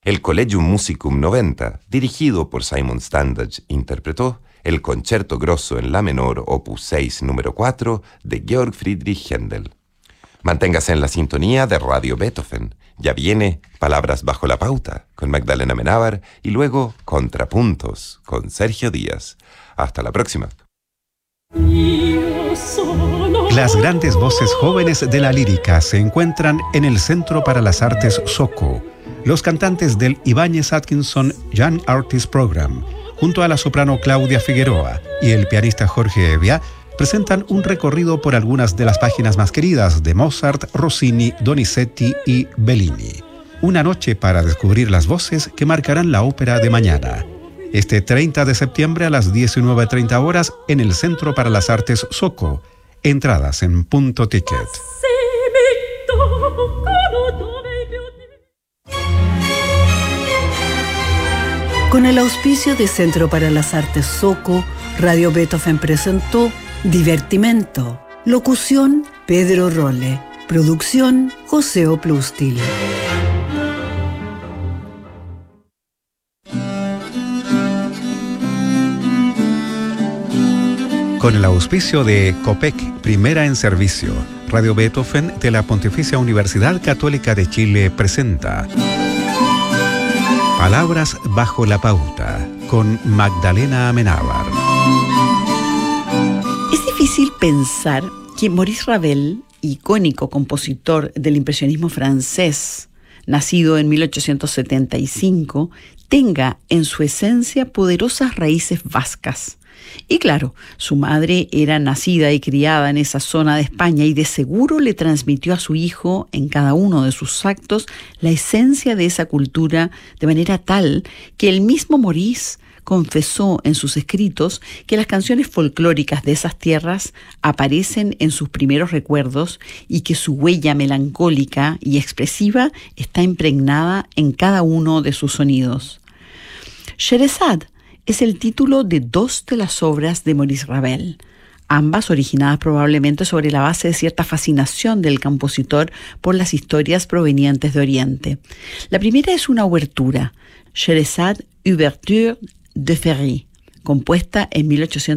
El Collegium Musicum 90, dirigido por Simon Standage, interpretó el Concerto Grosso en La menor, opus 6, número 4, de Georg Friedrich Händel. Manténgase en la sintonía de Radio Beethoven. Ya viene Palabras bajo la pauta con Magdalena Amenábar y luego Contrapuntos con Sergio Díaz. Hasta la próxima. Las grandes voces jóvenes de la lírica se encuentran en el Centro para las Artes SOCO. Los cantantes del Ibáñez Atkinson Young Artist Program, junto a la soprano Claudia Figueroa y el pianista Jorge Evia, presentan un recorrido por algunas de las páginas más queridas de Mozart, Rossini, Donizetti y Bellini. Una noche para descubrir las voces que marcarán la ópera de mañana. Este 30 de septiembre a las 19:30 horas en el Centro para las Artes SOCO. Entradas en Punto Ticket. Con el auspicio de Centro para las Artes SOCO, Radio Beethoven presentó Divertimento. Locución, Pedro Rolle. Producción, José Oplustil. Con el auspicio de COPEC, Primera en Servicio, Radio Beethoven de la Pontificia Universidad Católica de Chile presenta Palabras bajo la pauta, con Magdalena Amenábar. Es difícil pensar que Maurice Ravel, icónico compositor del impresionismo francés, nacido en 1875, tenga en su esencia poderosas raíces vascas. Y claro, su madre era nacida y criada en esa zona de España y de seguro le transmitió a su hijo, en cada uno de sus actos, la esencia de esa cultura de manera tal que el mismo Maurice confesó en sus escritos que las canciones folclóricas de esas tierras aparecen en sus primeros recuerdos y que su huella melancólica y expresiva está impregnada en cada uno de sus sonidos. Sherazade es el título de dos de las obras de Maurice Ravel, ambas originadas probablemente sobre la base de cierta fascinación del compositor por las historias provenientes de Oriente. La primera es una obertura, Sherazade Ouverture de Ferry, compuesta en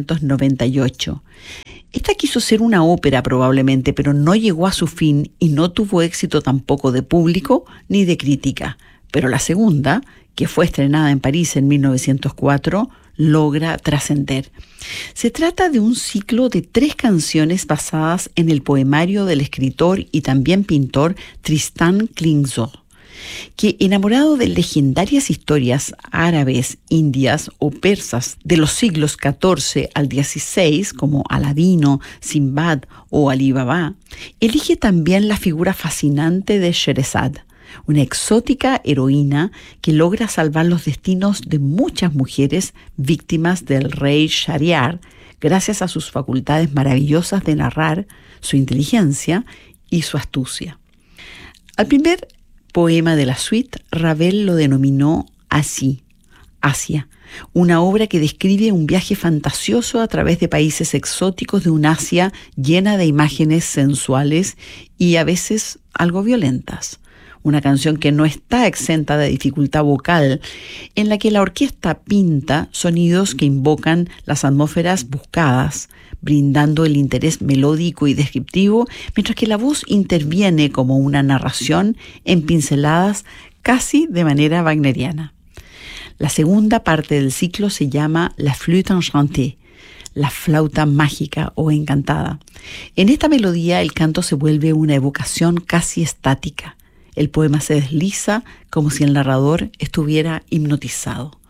1898. Esta quiso ser una ópera probablemente, pero no llegó a su fin y no tuvo éxito tampoco de público ni de crítica. Pero la segunda, que fue estrenada en París en 1904, logra trascender. Se trata de un ciclo de 3 canciones basadas en el poemario del escritor y también pintor Tristan Klingsor, que, enamorado de legendarias historias árabes, indias o persas de los siglos XIV al XVI, como Aladino, Sinbad o Alí Baba, elige también la figura fascinante de Sherazade, una exótica heroína que logra salvar los destinos de muchas mujeres víctimas del rey Shahriar gracias a sus facultades maravillosas de narrar, su inteligencia y su astucia. Al primer poema de la suite, Ravel lo denominó así, Asia, una obra que describe un viaje fantasioso a través de países exóticos de un Asia llena de imágenes sensuales y a veces algo violentas. Una canción que no está exenta de dificultad vocal, en la que la orquesta pinta sonidos que invocan las atmósferas buscadas, brindando el interés melódico y descriptivo, mientras que la voz interviene como una narración en pinceladas casi de manera wagneriana. La segunda parte del ciclo se llama La Flûte Enchantée, la flauta mágica o encantada. En esta melodía el canto se vuelve una evocación casi estática. El poema se desliza como si el narrador estuviera hipnotizado.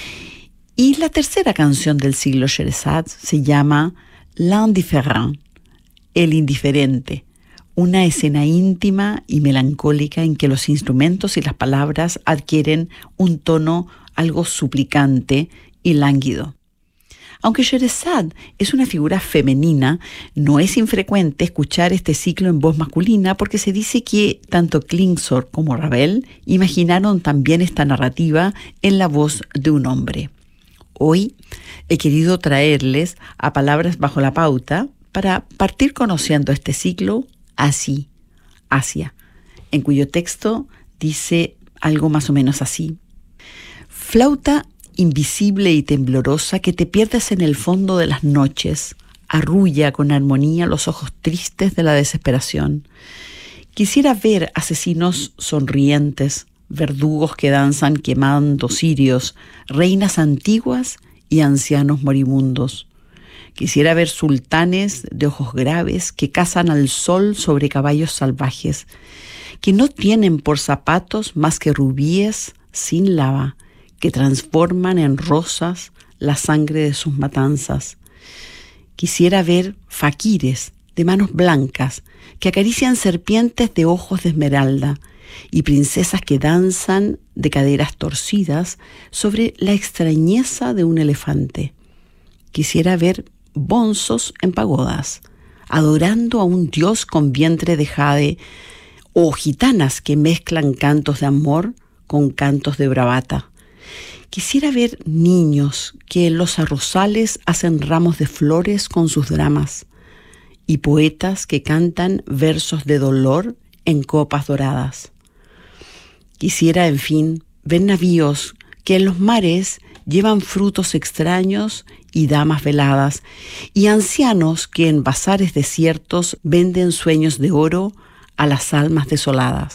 Y la tercera canción del siglo Sherazade se llama L'Indifférent, el indiferente, una escena íntima y melancólica en que los instrumentos y las palabras adquieren un tono algo suplicante y lánguido. Aunque Sherazade es una figura femenina, no es infrecuente escuchar este ciclo en voz masculina porque se dice que tanto Klingsor como Ravel imaginaron también esta narrativa en la voz de un hombre. Hoy he querido traerles a Palabras bajo la pauta para partir conociendo este ciclo así, Asia, en cuyo texto dice algo más o menos así. Flauta invisible y temblorosa que te pierdes en el fondo de las noches, arrulla con armonía los ojos tristes de la desesperación. Quisiera ver asesinos sonrientes, verdugos que danzan quemando cirios, reinas antiguas y ancianos moribundos. Quisiera ver sultanes de ojos graves que cazan al sol sobre caballos salvajes, que no tienen por zapatos más que rubíes sin lava, que transforman en rosas la sangre de sus matanzas. Quisiera ver faquires de manos blancas que acarician serpientes de ojos de esmeralda y princesas que danzan de caderas torcidas sobre la extrañeza de un elefante. Quisiera ver bonzos en pagodas, adorando a un dios con vientre de jade, o gitanas que mezclan cantos de amor con cantos de bravata. Quisiera ver niños que en los arrozales hacen ramos de flores con sus dramas, y poetas que cantan versos de dolor en copas doradas. Quisiera, en fin, ver navíos que en los mares llevan frutos extraños y damas veladas, y ancianos que en bazares desiertos venden sueños de oro a las almas desoladas.